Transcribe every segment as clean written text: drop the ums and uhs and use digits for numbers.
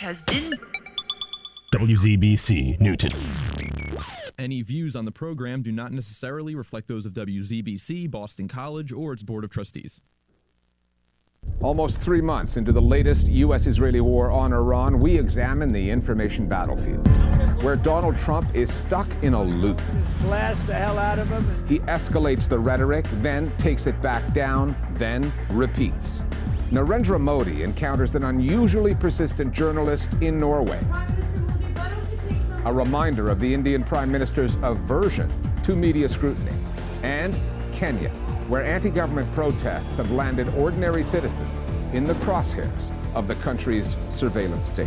has been WZBC Newton. Any views on the program do not necessarily reflect those of WZBC, Boston College, or its Board of Trustees. Almost 3 months into the latest U.S.-Israeli war on Iran, we examine the information battlefield, where Donald Trump is stuck in a loop. Blast the hell out of him. He escalates the rhetoric, then takes it back down, then repeats. Narendra Modi encounters an unusually persistent journalist in Norway. A reminder of the Indian Prime Minister's aversion to media scrutiny. And Kenya, where anti-government protests have landed ordinary citizens in the crosshairs of the country's surveillance state.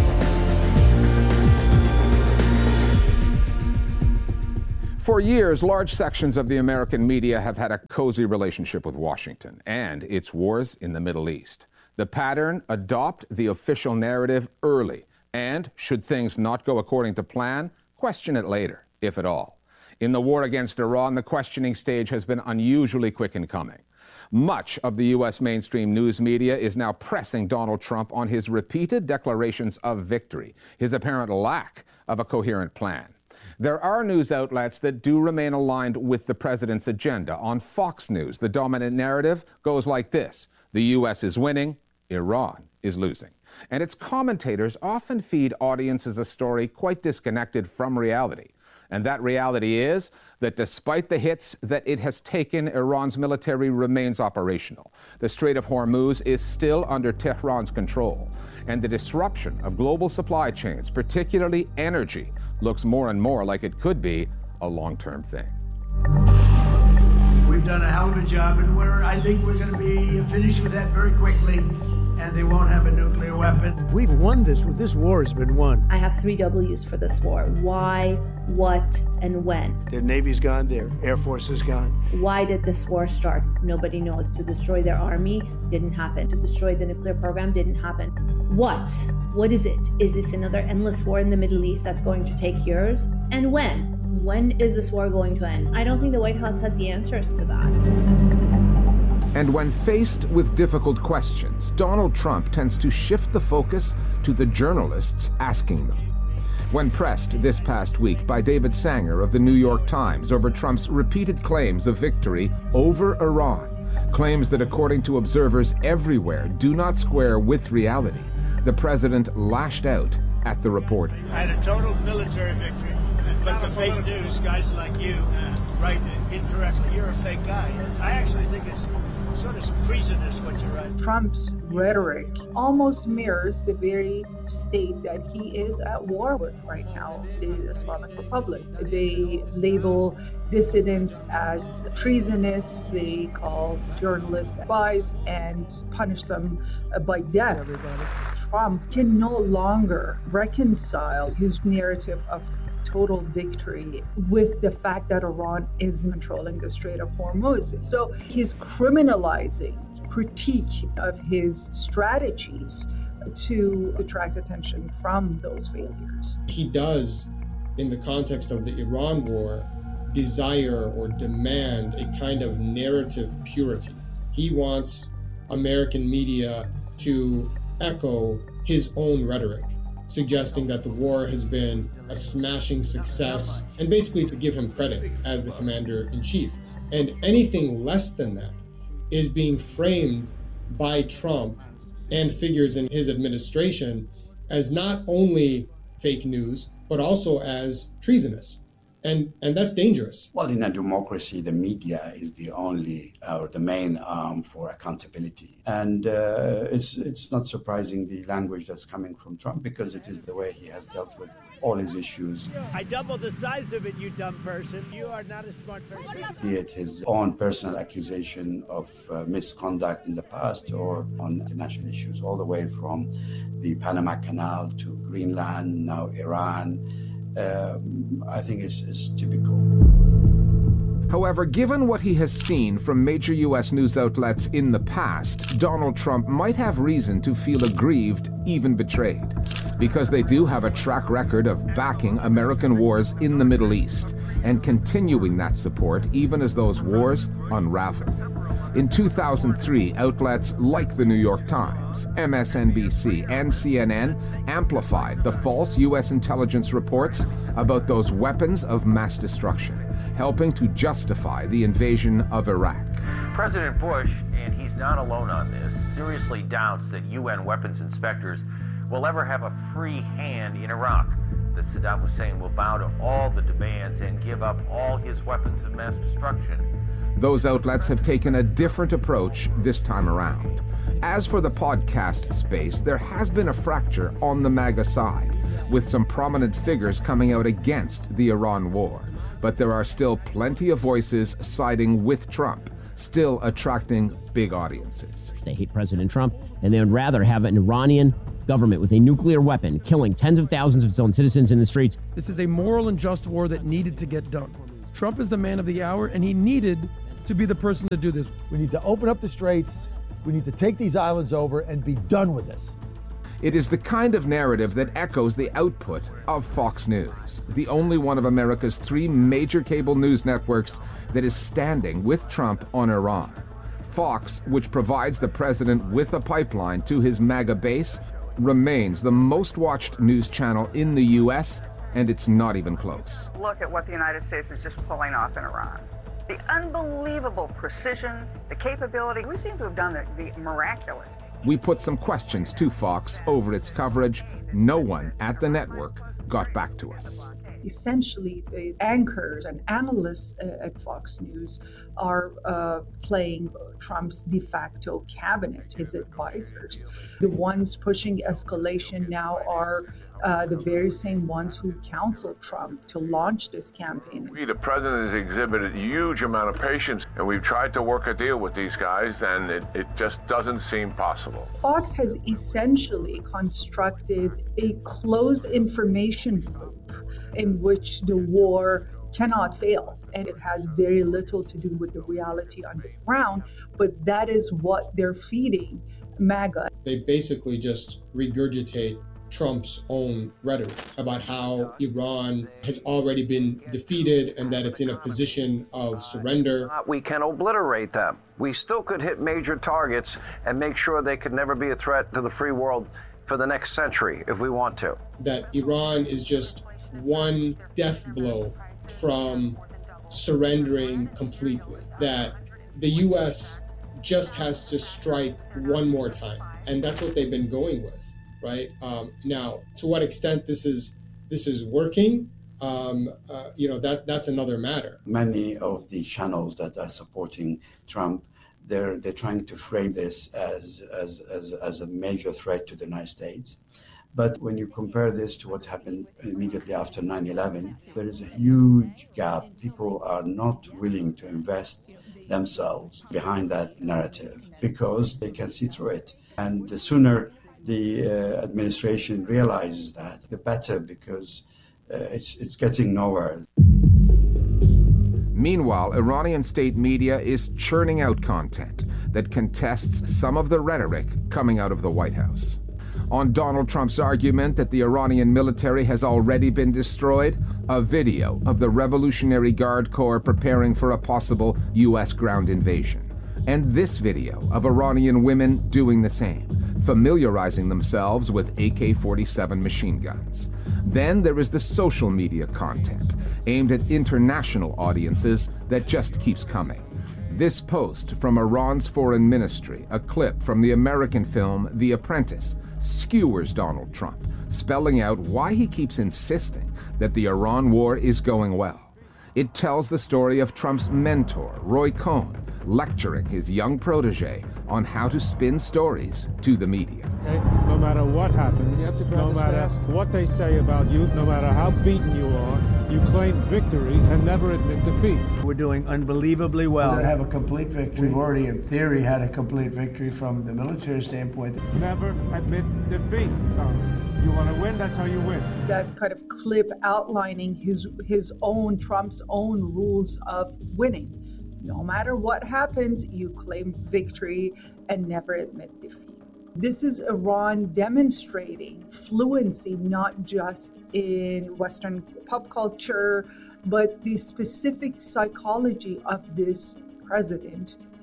For years, large sections of the American media have had a cozy relationship with Washington and its wars in the Middle East. The pattern: adopt the official narrative early, and should things not go according to plan, question it later, if at all. In the war against Iran, the questioning stage has been unusually quick in coming. Much of the U.S. mainstream news media is now pressing Donald Trump on his repeated declarations of victory, his apparent lack of a coherent plan. There are news outlets that do remain aligned with the president's agenda. On Fox News, the dominant narrative goes like this: the U.S. is winning, Iran is losing. And its commentators often feed audiences a story quite disconnected from reality. And that reality is that despite the hits that it has taken, Iran's military remains operational. The Strait of Hormuz is still under Tehran's control. And the disruption of global supply chains, particularly energy, looks more and more like it could be a long-term thing. We've done a hell of a job, and I think we're going to be finished with that very quickly, and they won't have a nuclear weapon. We've won this. This war has been won. I have 3 W's for this war: why, what, and when. Their Navy's gone, their Air Force is gone. Why did this war start? Nobody knows. To destroy their army didn't happen. To destroy the nuclear program didn't happen. What? What is it? Is this another endless war in the Middle East that's going to take years? And when? When is this war going to end? I don't think the White House has the answers to that. And when faced with difficult questions, Donald Trump tends to shift the focus to the journalists asking them. When pressed this past week by David Sanger of the New York Times over Trump's repeated claims of victory over Iran, claims that according to observers everywhere do not square with reality, the president lashed out at the reporter. I had a total military victory, but the fake news, guys like you, write incorrectly. You're a fake guy. I actually think it's sort of treasonous what you write. Trump's rhetoric almost mirrors the very state that he is at war with right now, the Islamic Republic. They label dissidents as treasonous, they call journalists spies and punish them by death. Trump can no longer reconcile his narrative of total victory with the fact that Iran is controlling the Strait of Hormuz. So he's criminalizing critique of his strategies to attract attention from those failures. He does, in the context of the Iran war, desire or demand a kind of narrative purity. He wants American media to echo his own rhetoric, suggesting that the war has been a smashing success, and basically to give him credit as the commander-in-chief. And anything less than that is being framed by Trump and figures in his administration as not only fake news, but also as treasonous. And that's dangerous. Well, in a democracy, the media is the only or the main arm for accountability. And it's not surprising the language that's coming from Trump, because it is the way he has dealt with all his issues. I doubled the size of it, you dumb person. You are not a smart person. Be it his own personal accusation of misconduct in the past or on international issues, all the way from the Panama Canal to Greenland, now Iran. I think it's typical. However, given what he has seen from major U.S. news outlets in the past, Donald Trump might have reason to feel aggrieved, even betrayed, because they do have a track record of backing American wars in the Middle East and continuing that support even as those wars unravel. In 2003, outlets like the New York Times, MSNBC, and CNN amplified the false U.S. intelligence reports about those weapons of mass destruction, helping to justify the invasion of Iraq. President Bush, and he's not alone on this, seriously doubts that UN weapons inspectors will ever have a free hand in Iraq, that Saddam Hussein will bow to all the demands and give up all his weapons of mass destruction. Those outlets have taken a different approach this time around. As for the podcast space, there has been a fracture on the MAGA side, with some prominent figures coming out against the Iran war. But there are still plenty of voices siding with Trump, still attracting big audiences. They hate President Trump, and they would rather have an Iranian government with a nuclear weapon killing tens of thousands of its own citizens in the streets. This is a moral and just war that needed to get done. Trump is the man of the hour, and he needed to be the person to do this. We need to open up the straits. We need to take these islands over and be done with this. It is the kind of narrative that echoes the output of Fox News, the only one of America's 3 major cable news networks that is standing with Trump on Iran. Fox, which provides the president with a pipeline to his MAGA base, remains the most watched news channel in the U.S., and it's not even close. Look at what the United States is just pulling off in Iran. The unbelievable precision, the capability. We seem to have done the miraculous. We put some questions to Fox over its coverage. No one at the network got back to us. Essentially, the anchors and analysts at Fox News are playing Trump's de facto cabinet, his advisors. The ones pushing escalation now are the very same ones who counseled Trump to launch this campaign. The president has exhibited a huge amount of patience, and we've tried to work a deal with these guys, and it just doesn't seem possible. Fox has essentially constructed a closed information group in which the war cannot fail. And it has very little to do with the reality on the ground, but that is what they're feeding MAGA. They basically just regurgitate Trump's own rhetoric about how Iran has already been defeated and that it's in a position of surrender. We can obliterate them. We still could hit major targets and make sure they could never be a threat to the free world for the next century if we want to. That Iran is just one death blow from surrendering completely. That the U.S. just has to strike one more time. And that's what they've been going with. Right now, to what extent this is working, that's another matter. Many of the channels that are supporting Trump, they're trying to frame this as a major threat to the United States. But when you compare this to what happened immediately after 9/11, there is a huge gap. People are not willing to invest themselves behind that narrative because they can see through it, and the sooner the administration realizes that, the better, because it's getting nowhere. Meanwhile, Iranian state media is churning out content that contests some of the rhetoric coming out of the White House. On Donald Trump's argument that the Iranian military has already been destroyed, a video of the Revolutionary Guard Corps preparing for a possible U.S. ground invasion. And this video of Iranian women doing the same, familiarizing themselves with AK-47 machine guns. Then there is the social media content aimed at international audiences that just keeps coming. This post from Iran's foreign ministry, a clip from the American film The Apprentice, skewers Donald Trump, spelling out why he keeps insisting that the Iran war is going well. It tells the story of Trump's mentor, Roy Cohn, lecturing his young protege on how to spin stories to the media. Okay? No matter what happens, no matter what they say about you, no matter how beaten you are, you claim victory and never admit defeat. We're doing unbelievably well. We're going to have a complete victory. We've already, in theory, had a complete victory from the military standpoint. Never admit defeat. You want to win, that's how you win. That kind of clip outlining Trump's own rules of winning. No matter what happens, you claim victory and never admit defeat. This is Iran demonstrating fluency, not just in Western pop culture, but the specific psychology of this president.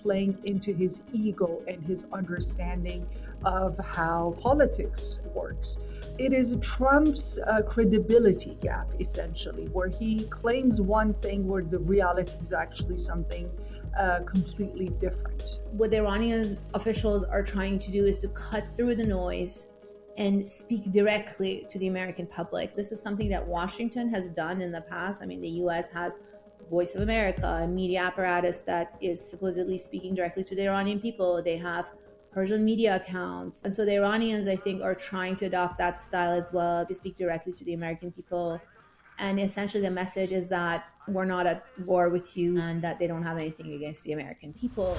playing into his ego and his understanding of how politics works. It is Trump's credibility gap, essentially, where he claims one thing where the reality is actually something completely different. What the Iranian officials are trying to do is to cut through the noise and speak directly to the American public. This is something that Washington has done in the past. I mean, the US has Voice of America, a media apparatus that is supposedly speaking directly to the Iranian people. They have Persian media accounts. And so the Iranians, I think, are trying to adopt that style as well, to speak directly to the American people. And essentially the message is that we're not at war with you and that they don't have anything against the American people.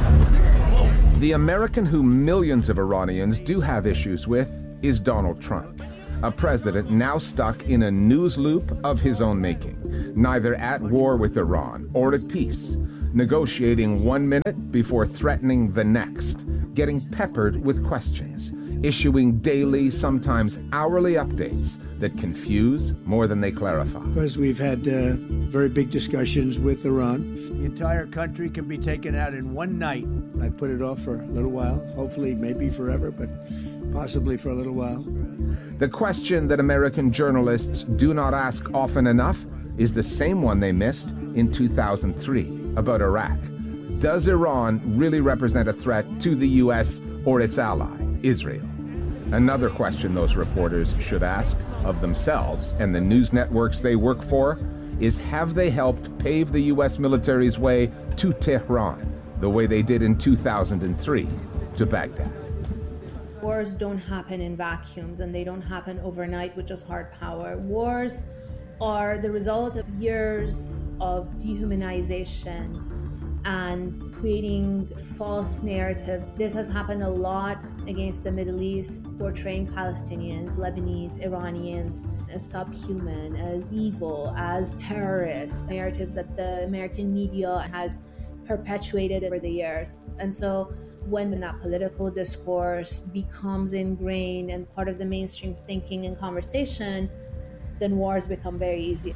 The American who millions of Iranians do have issues with is Donald Trump, a president now stuck in a news loop of his own making, neither at war with Iran or at peace, negotiating 1 minute before threatening the next, getting peppered with questions, issuing daily, sometimes hourly updates that confuse more than they clarify. Because we've had very big discussions with Iran. The entire country can be taken out in one night. I put it off for a little while, hopefully maybe forever, but possibly for a little while. The question that American journalists do not ask often enough is the same one they missed in 2003 about Iraq. Does Iran really represent a threat to the U.S. or its ally, Israel? Another question those reporters should ask of themselves and the news networks they work for is, have they helped pave the U.S. military's way to Tehran the way they did in 2003 to Baghdad? Wars don't happen in vacuums, and they don't happen overnight with just hard power. Wars are the result of years of dehumanization and creating false narratives. This has happened a lot against the Middle East, portraying Palestinians, Lebanese, Iranians as subhuman, as evil, as terrorists, narratives that the American media has perpetuated over the years. And so when that political discourse becomes ingrained and part of the mainstream thinking and conversation, then wars become very easy.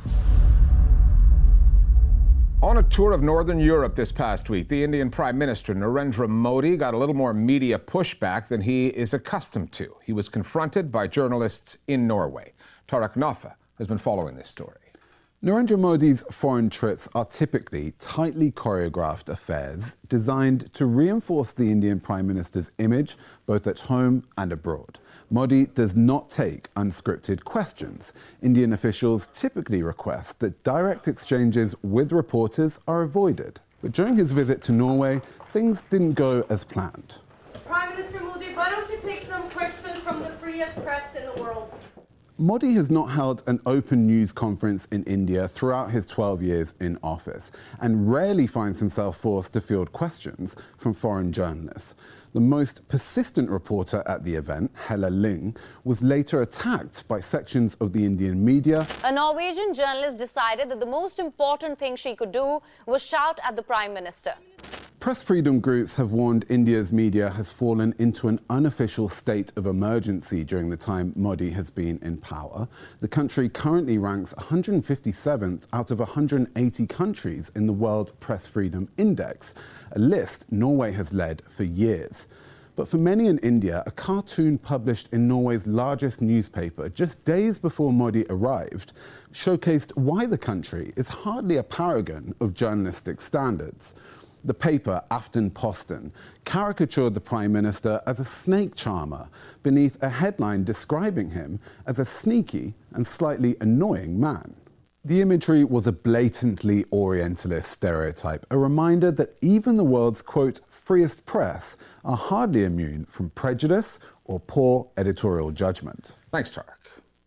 On a tour of Northern Europe this past week, the Indian Prime Minister Narendra Modi got a little more media pushback than he is accustomed to. He was confronted by journalists in Norway. Tarek Nafa has been following this story. Narendra Modi's foreign trips are typically tightly choreographed affairs designed to reinforce the Indian Prime Minister's image both at home and abroad. Modi does not take unscripted questions. Indian officials typically request that direct exchanges with reporters are avoided. But during his visit to Norway, things didn't go as planned. Prime Minister Modi, why don't you take some questions from the freest press in the world? Modi has not held an open news conference in India throughout his 12 years in office and rarely finds himself forced to field questions from foreign journalists. The most persistent reporter at the event, Hella Ling, was later attacked by sections of the Indian media. A Norwegian journalist decided that the most important thing she could do was shout at the Prime Minister. Press freedom groups have warned India's media has fallen into an unofficial state of emergency during the time Modi has been in power. The country currently ranks 157th out of 180 countries in the World Press Freedom Index, a list Norway has led for years. But for many in India, a cartoon published in Norway's largest newspaper just days before Modi arrived showcased why the country is hardly a paragon of journalistic standards. The paper, Aftenposten, caricatured the Prime Minister as a snake charmer beneath a headline describing him as a sneaky and slightly annoying man. The imagery was a blatantly Orientalist stereotype, a reminder that even the world's, quote, freest press are hardly immune from prejudice or poor editorial judgment. Thanks, Tarek.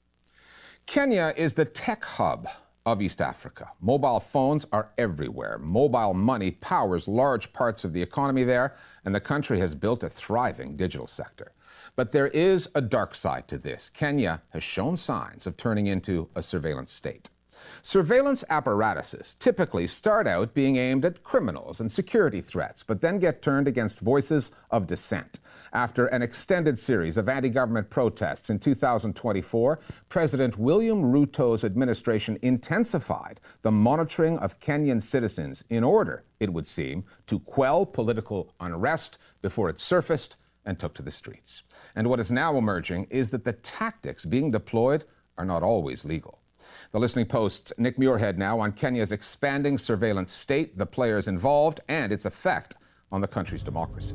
Kenya is the tech hub of East Africa. Mobile phones are everywhere. Mobile money powers large parts of the economy there, and the country has built a thriving digital sector. But there is a dark side to this. Kenya has shown signs of turning into a surveillance state. Surveillance apparatuses typically start out being aimed at criminals and security threats, but then get turned against voices of dissent. After an extended series of anti-government protests in 2024, President William Ruto's administration intensified the monitoring of Kenyan citizens in order, it would seem, to quell political unrest before it surfaced and took to the streets. And what is now emerging is that the tactics being deployed are not always legal. The Listening Post's Nick Muirhead now on Kenya's expanding surveillance state, the players involved, and its effect on the country's democracy.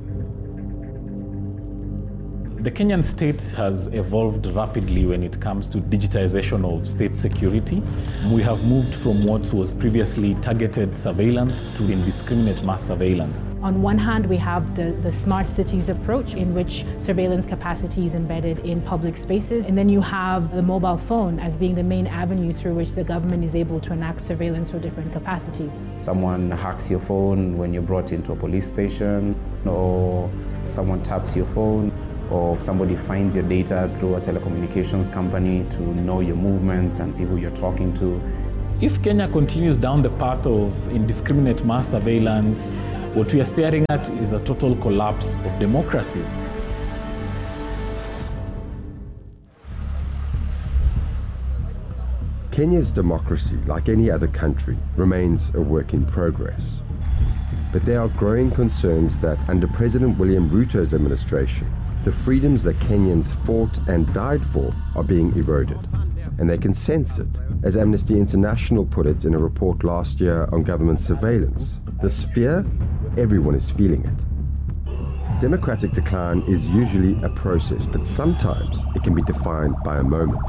The Kenyan state has evolved rapidly when it comes to digitization of state security. We have moved from what was previously targeted surveillance to indiscriminate mass surveillance. On one hand, we have the smart cities approach, in which surveillance capacity is embedded in public spaces. And then you have the mobile phone as being the main avenue through which the government is able to enact surveillance for different capacities. Someone hacks your phone when you're brought into a police station, or someone taps your phone, or somebody finds your data through a telecommunications company to know your movements and see who you're talking to. If Kenya continues down the path of indiscriminate mass surveillance, what we are staring at is a total collapse of democracy. Kenya's democracy, like any other country, remains a work in progress. But there are growing concerns that under President William Ruto's administration, the freedoms that Kenyans fought and died for are being eroded. And they can sense it, as Amnesty International put it in a report last year on government surveillance. This fear, everyone is feeling it. Democratic decline is usually a process, but sometimes it can be defined by a moment.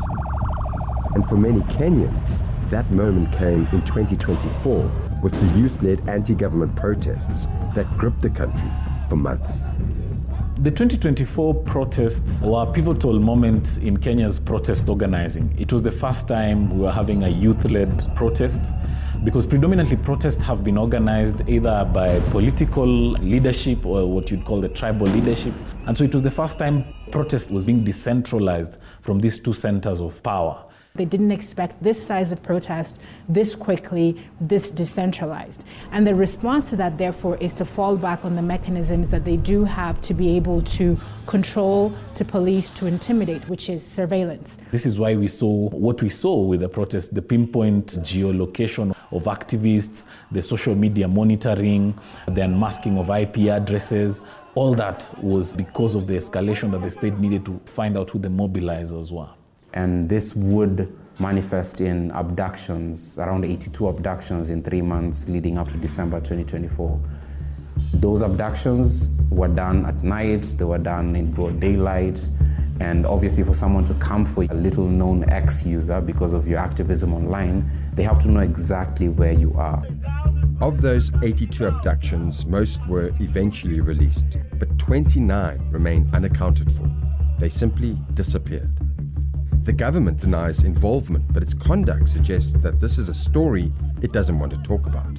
And for many Kenyans, that moment came in 2024 with the youth-led anti-government protests that gripped the country for months. The 2024 protests were a pivotal moment in Kenya's protest organizing. It was the first time we were having a youth-led protest, because predominantly protests have been organized either by political leadership or what you'd call the tribal leadership. And so it was the first time protest was being decentralized from these two centers of power. They didn't expect this size of protest this quickly, this decentralized. And the response to that, therefore, is to fall back on the mechanisms that they do have to be able to control, to police, to intimidate, which is surveillance. This is why we saw what we saw with the protest, the pinpoint geolocation of activists, the social media monitoring, the unmasking of IP addresses. All that was because of the escalation that the state needed to find out who the mobilizers were. And this would manifest in abductions, around 82 abductions in 3 months leading up to December 2024. Those abductions were done at night, they were done in broad daylight, and obviously for someone to come for a little-known ex-user because of your activism online, they have to know exactly where you are. Of those 82 abductions, most were eventually released, but 29 remain unaccounted for. They simply disappeared. The government denies involvement, but its conduct suggests that this is a story it doesn't want to talk about.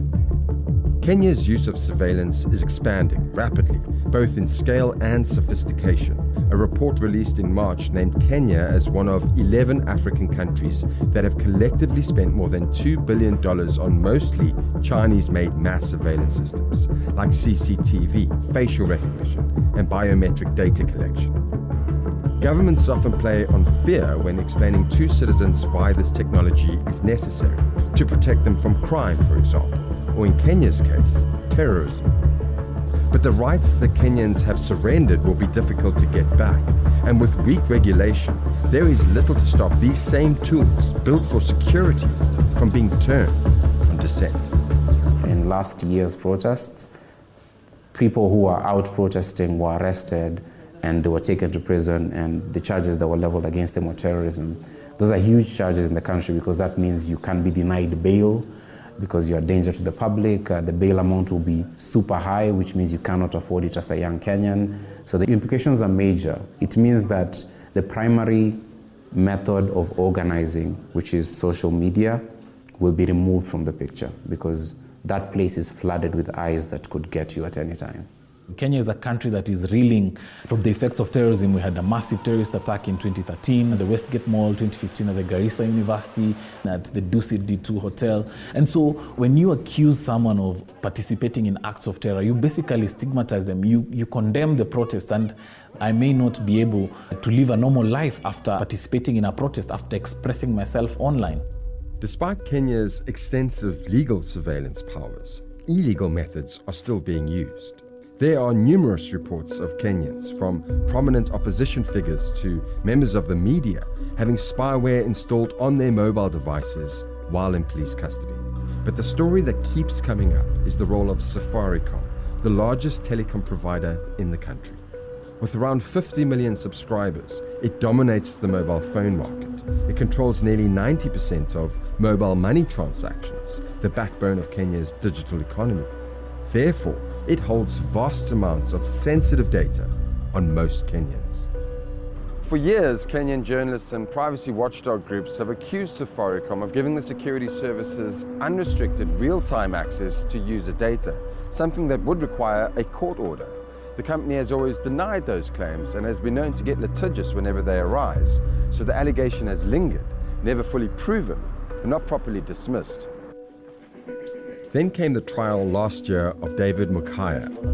Kenya's use of surveillance is expanding rapidly, both in scale and sophistication. A report released in March named Kenya as one of 11 African countries that have collectively spent more than $2 billion on mostly Chinese-made mass surveillance systems, like CCTV, facial recognition, and biometric data collection. Governments often play on fear when explaining to citizens why this technology is necessary, to protect them from crime, for example, or in Kenya's case, terrorism. But the rights that Kenyans have surrendered will be difficult to get back, and with weak regulation, there is little to stop these same tools, built for security, from being turned on dissent. In last year's protests, people who were out protesting were arrested and they were taken to prison, and the charges that were leveled against them were terrorism. Those are huge charges in the country because that means you can't be denied bail because you're a danger to the public. The bail amount will be super high, which means you cannot afford it as a young Kenyan. So the implications are major. It means that the primary method of organizing, which is social media, will be removed from the picture because that place is flooded with eyes that could get you at any time. Kenya is a country that is reeling from the effects of terrorism. We had a massive terrorist attack in 2013 at the Westgate Mall, 2015 at the Garissa University, at the Dusit D2 Hotel. And so when you accuse someone of participating in acts of terror, you basically stigmatize them. You condemn the protest, and I may not be able to live a normal life after participating in a protest, after expressing myself online. Despite Kenya's extensive legal surveillance powers, illegal methods are still being used. There are numerous reports of Kenyans, from prominent opposition figures to members of the media, having spyware installed on their mobile devices while in police custody. But the story that keeps coming up is the role of Safaricom, the largest telecom provider in the country. With around 50 million subscribers, it dominates the mobile phone market. It controls nearly 90% of mobile money transactions, the backbone of Kenya's digital economy. Therefore, it holds vast amounts of sensitive data on most Kenyans. For years, Kenyan journalists and privacy watchdog groups have accused Safaricom of giving the security services unrestricted real-time access to user data, something that would require a court order. The company has always denied those claims and has been known to get litigious whenever they arise, so the allegation has lingered, never fully proven, and not properly dismissed. Then came the trial last year of David Mukaya,